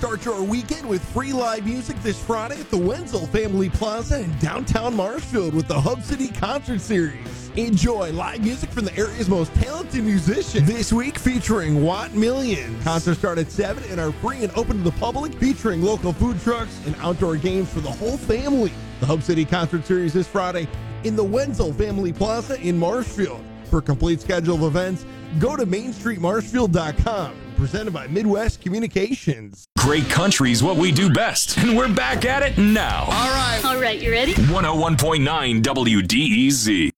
Start your weekend with free live music this Friday at the Wenzel Family Plaza in downtown Marshfield with the Hub City Concert Series. Enjoy live music from the area's most talented musicians this week featuring Watt Millions. Concerts start at 7 and are free and open to the public, featuring local food trucks and outdoor games for the whole family. The Hub City Concert Series this Friday in the Wenzel Family Plaza in Marshfield. For a complete schedule of events, go to mainstreetmarshfield.com. Presented by Midwest Communications. Great country's what we do best, and we're back at it now. All right, you ready? 101.9 WDEZ.